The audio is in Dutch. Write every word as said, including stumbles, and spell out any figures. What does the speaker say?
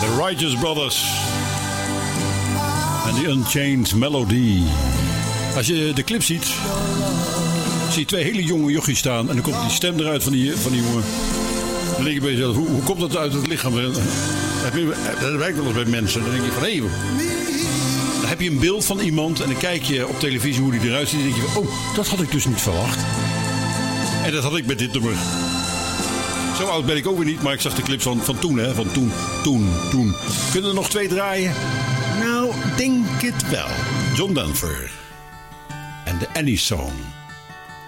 The Righteous Brothers. En The Unchained Melody. Als je de clip ziet, zie je twee hele jonge jochies staan. En dan komt die stem eruit van die, van die jongen. Dan denk je bij jezelf, hoe, hoe komt dat uit het lichaam? Dat werkt wel eens bij mensen. Dan denk je van, hé, hey, dan heb je een beeld van iemand. En dan kijk je op televisie hoe die eruit ziet. En dan denk je van, oh, dat had ik dus niet verwacht. En dat had ik met dit nummer. Zo oud ben ik ook weer niet, maar ik zag de clips van, van toen, hè. Van toen, toen, toen. Kunnen er nog twee draaien? Nou, denk het wel. John Denver. En de Annie Song.